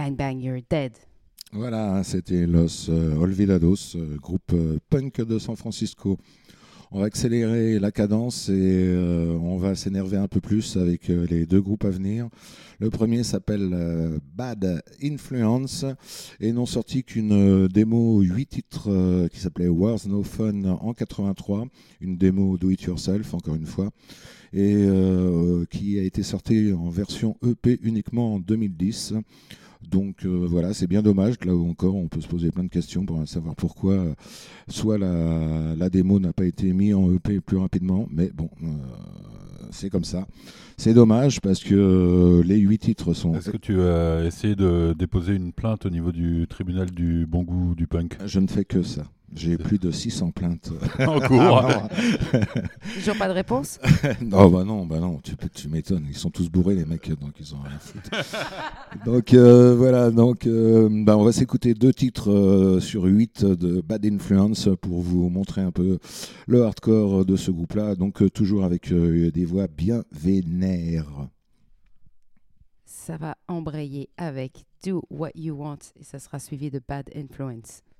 Bang Bang You're Dead. Voilà, c'était Los Olvidados, groupe punk de San Francisco. On va accélérer la cadence et on va s'énerver un peu plus avec les deux groupes à venir. Le premier s'appelle Bad Influence et n'ont sorti qu'une démo 8 titres qui s'appelait Wars No Fun en 83, une démo do it yourself encore une fois, et qui a été sortie en version EP uniquement en 2010. Donc voilà, c'est bien dommage. Là encore, on peut se poser plein de questions pour savoir pourquoi soit la démo n'a pas été mise en EP plus rapidement, mais bon, c'est comme ça. C'est dommage parce que les 8 titres sont... Est-ce que tu as essayé de déposer une plainte au niveau du tribunal du bon goût du punk? Je ne fais que ça. J'ai plus de 600 plaintes en cours. Toujours pas de réponse? Non, bah non, tu m'étonnes. Ils sont tous bourrés, les mecs, donc ils ont rien à foutre. Donc voilà, on va s'écouter 2 titres sur 8 de Bad Influence pour vous montrer un peu le hardcore de ce groupe-là. Donc toujours avec des voix bien vénères. Ça va embrayer avec Do What You Want et ça sera suivi de Bad Influence.